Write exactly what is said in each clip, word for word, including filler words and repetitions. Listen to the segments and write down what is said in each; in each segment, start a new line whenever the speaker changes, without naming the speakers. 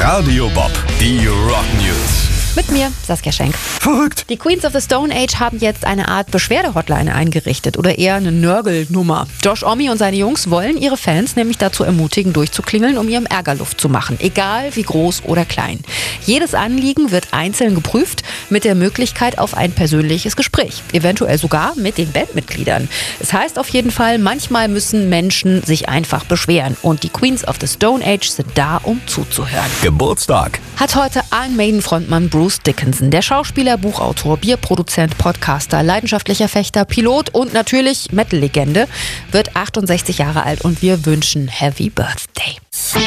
Radio Bob, die Rock News.
Mit mir, Saskia Schenk.
Verrückt.
Die Queens of the Stone Age haben jetzt eine Art Beschwerde-Hotline eingerichtet oder eher eine Nörgelnummer. Josh Homme und seine Jungs wollen ihre Fans nämlich dazu ermutigen, durchzuklingeln, um ihrem Ärger Luft zu machen. Egal wie groß oder klein. Jedes Anliegen wird einzeln geprüft mit der Möglichkeit auf ein persönliches Gespräch. Eventuell sogar mit den Bandmitgliedern. Es heißt auf jeden Fall, manchmal müssen Menschen sich einfach beschweren. Und die Queens of the Stone Age sind da, um zuzuhören.
Geburtstag.
Hat heute Iron Maiden-Frontmann Bruce Dickinson. Der Schauspieler, Buchautor, Bierproduzent, Podcaster, leidenschaftlicher Fechter, Pilot und natürlich Metal-Legende wird achtundsechzig Jahre alt und wir wünschen Happy Birthday.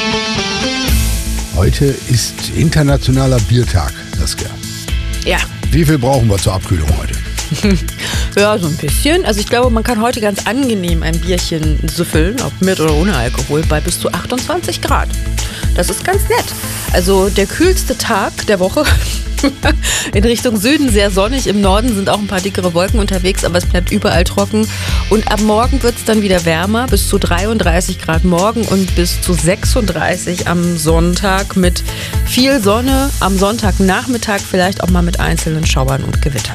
Heute ist internationaler Biertag, Saskia.
Ja.
Wie viel brauchen wir zur Abkühlung heute?
Ja, so ein bisschen. Also ich glaube, man kann heute ganz angenehm ein Bierchen süffeln, ob mit oder ohne Alkohol, bei bis zu achtundzwanzig Grad. Das ist ganz nett. Also der kühlste Tag der Woche. In Richtung Süden sehr sonnig, im Norden sind auch ein paar dickere Wolken unterwegs, aber es bleibt überall trocken. Und ab morgen wird es dann wieder wärmer, bis zu dreiunddreißig Grad morgen und bis zu sechsunddreißig am Sonntag mit viel Sonne. Am Sonntagnachmittag vielleicht auch mal mit einzelnen Schauern und Gewittern.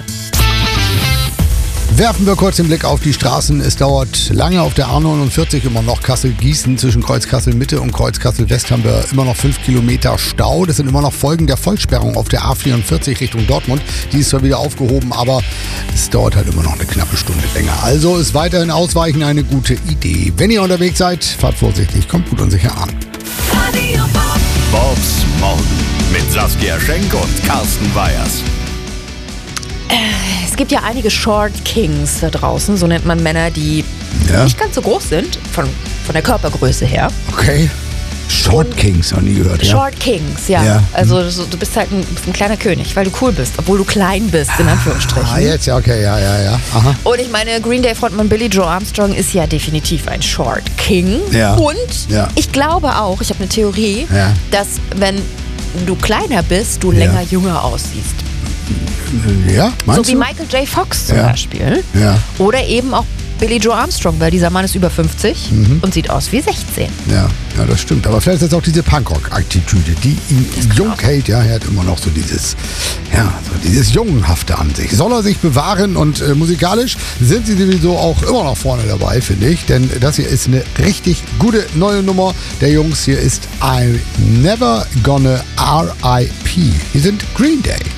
Werfen wir kurz den Blick auf die Straßen. Es dauert lange auf der A neunundvierzig, immer noch Kassel-Gießen. Zwischen Kreuz Kassel-Mitte und Kreuz Kassel-West haben wir immer noch fünf Kilometer Stau. Das sind immer noch Folgen der Vollsperrung auf der A vierundvierzig Richtung Dortmund. Die ist zwar wieder aufgehoben, aber es dauert halt immer noch eine knappe Stunde länger. Also ist weiterhin Ausweichen eine gute Idee. Wenn ihr unterwegs seid, fahrt vorsichtig, kommt gut und sicher an.
Radio Bob. Bobs Morgen mit Saskia Schenk und Carsten Weyers.
Es gibt ja einige Short Kings da draußen, so nennt man Männer, die
Ja.
nicht ganz so groß sind, von, von der Körpergröße her.
Okay. Short Kings, noch nie gehört, ja?
Short Kings, ja.
Ja.
Also so, du bist halt ein, bist ein kleiner König, weil du cool bist, obwohl du klein bist, in Anführungsstrichen.
Ah, jetzt, ja, okay, ja, ja, ja. Aha.
Und ich meine, Green Day Frontmann Billy Joe Armstrong ist ja definitiv ein Short King.
Ja.
Und
Ja.
ich glaube auch, ich habe eine Theorie,
Ja.
dass wenn du kleiner bist, du
Ja.
länger jünger aussiehst.
Ja, meinst
So wie
du?
Michael J. Fox zum
Ja.
Beispiel.
Ja.
Oder eben auch Billy Joe Armstrong, weil dieser Mann ist über fünfzig
Mhm.
und sieht aus wie sechzehn.
Ja, ja, das stimmt. Aber vielleicht ist das auch diese Punkrock-Attitüde, die ihn
kann
jung
auch
hält. Ja, er hat immer noch so dieses, ja, so dieses Jungenhafte an sich. Soll er sich bewahren und äh, musikalisch sind sie sowieso auch immer noch vorne dabei, finde ich. Denn das hier ist eine richtig gute neue Nummer der Jungs. Hier ist I'm Never Gonna R I P. Hier sind Green Day.